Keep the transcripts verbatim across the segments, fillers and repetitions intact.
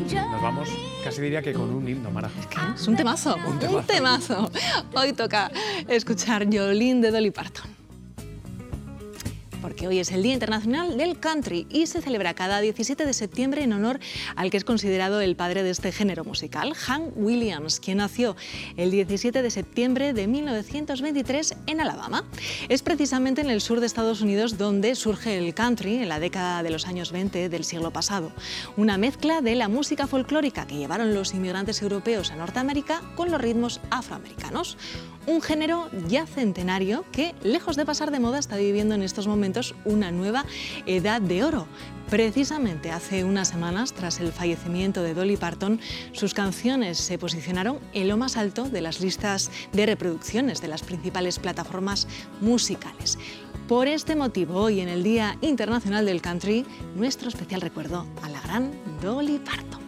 Nos vamos, casi diría que con un himno, Mara. Es un temazo, Un temazo. un temazo. Hoy toca escuchar Jolene de Dolly Parton. Porque hoy es el Día Internacional del Country y se celebra cada diecisiete de septiembre en honor al que es considerado el padre de este género musical, Hank Williams, quien nació el diecisiete de septiembre de mil novecientos veintitrés en Alabama. Es precisamente en el sur de Estados Unidos donde surge el country en la década de los años veinte del siglo pasado, una mezcla de la música folclórica que llevaron los inmigrantes europeos a Norteamérica con los ritmos afroamericanos. Un género ya centenario que, lejos de pasar de moda, está viviendo en estos momentos una nueva edad de oro. Precisamente hace unas semanas, tras el fallecimiento de Dolly Parton, sus canciones se posicionaron en lo más alto de las listas de reproducciones de las principales plataformas musicales. Por este motivo, hoy en el Día Internacional del Country, nuestro especial recuerdo a la gran Dolly Parton.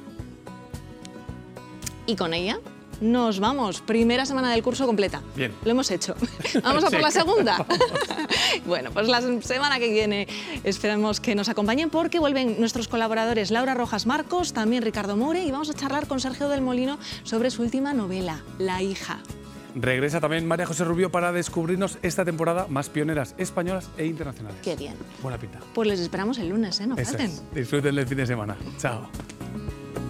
Y con ella nos vamos. Primera semana del curso completa. Bien. Lo hemos hecho. Vamos a por Sí. la segunda. Bueno, pues la semana que viene esperamos que nos acompañen porque vuelven nuestros colaboradores Laura Rojas Marcos, también Ricardo Moure, y vamos a charlar con Sergio del Molino sobre su última novela, La hija. Regresa también María José Rubio para descubrirnos esta temporada más pioneras españolas e internacionales. Qué bien. Buena pinta. Pues les esperamos el lunes, ¿eh? No Eso falten. es. Disfruten del fin de semana. Chao.